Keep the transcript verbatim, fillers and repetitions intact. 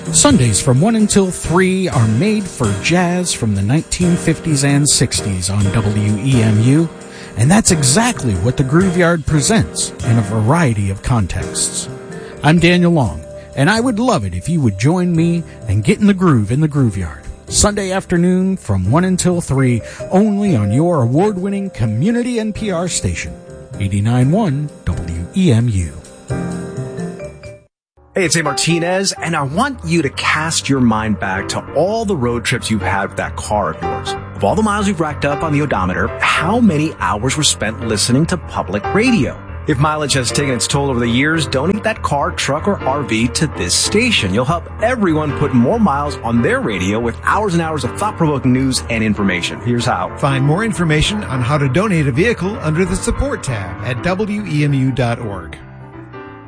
Sundays from one until three are made for jazz from the nineteen fifties and sixties on W E M U, and that's exactly what the Grooveyard presents in a variety of contexts. I'm Daniel Long, and I would love it if you would join me and get in the groove in the Grooveyard. Sunday afternoon from one until three, only on your award-winning community N P R station, eighty-nine point one W E M U. Hey, it's A. Martinez, and I want you to cast your mind back to all the road trips you've had with that car of yours. Of all the miles you've racked up on the odometer, how many hours were spent listening to public radio? If mileage has taken its toll over the years, donate that car, truck, or R V to this station. You'll help everyone put more miles on their radio with hours and hours of thought-provoking news and information. Here's how. Find more information on how to donate a vehicle under the support tab at W E M U dot org.